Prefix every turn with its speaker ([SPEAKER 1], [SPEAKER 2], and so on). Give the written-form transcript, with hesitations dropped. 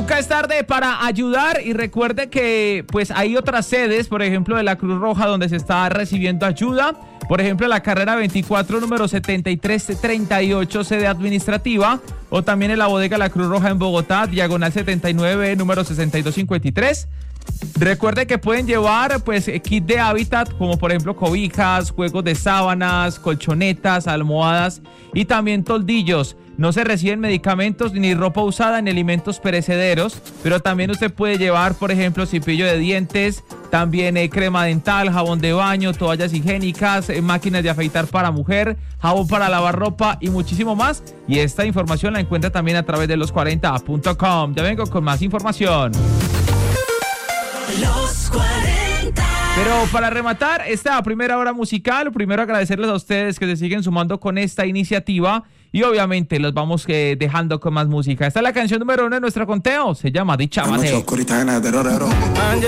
[SPEAKER 1] Nunca es tarde para ayudar y recuerde que pues hay otras sedes, por ejemplo de la Cruz Roja, donde se está recibiendo ayuda. Por ejemplo, la carrera 24, número 7338, sede administrativa, o también en la bodega La Cruz Roja en Bogotá, diagonal 79, número 6253. Recuerde que pueden llevar pues kit de hábitat, como por ejemplo cobijas, juegos de sábanas, colchonetas, almohadas y también toldillos. No se reciben medicamentos ni ropa usada ni alimentos perecederos, pero también usted puede llevar, por ejemplo, cepillo de dientes, también crema dental, jabón de baño, toallas higiénicas, máquinas de afeitar para mujer, jabón para lavar ropa y muchísimo más. Y esta información la encuentra también a través de los40.com. Ya vengo con más información.
[SPEAKER 2] Los 40.
[SPEAKER 1] Pero para rematar esta primera hora musical, primero agradecerles a ustedes que se siguen sumando con esta iniciativa y obviamente los vamos dejando con más música. Esta es la canción número 1 de nuestro conteo, se llama Dicha Bate.